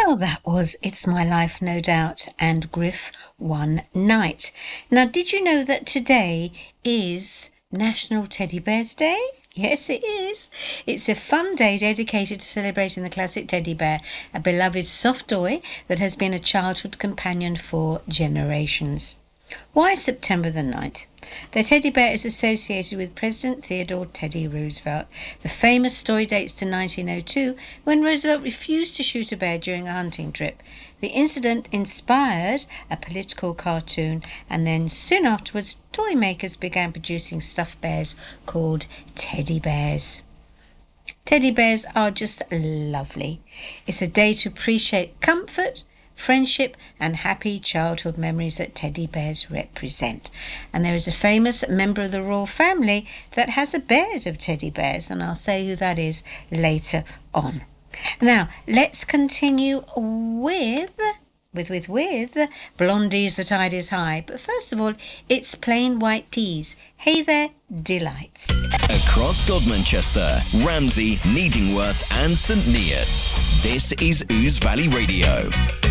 Well, that was It's My Life, No Doubt, and Griff One Night. Now, did you know that today is National Teddy Bears Day? Yes, it is. It's a fun day dedicated to celebrating the classic teddy bear, a beloved soft toy that has been a childhood companion for generations. Why September the 9th? The teddy bear is associated with President Theodore Teddy Roosevelt. The famous story dates to 1902, when Roosevelt refused to shoot a bear during a hunting trip. The incident inspired a political cartoon, and then soon afterwards, toy makers began producing stuffed bears called teddy bears. Teddy bears are just lovely. It's a day to appreciate comfort, friendship and happy childhood memories that teddy bears represent. And there is a famous member of the royal family that has a bed of teddy bears, and I'll say who that is later on. Now, let's continue with Blondie's The Tide Is High. But first of all, it's Plain White Tees. Hey there, delights. Across Godmanchester, Ramsey, Needingworth and St Neots, this is Ouse Valley Radio.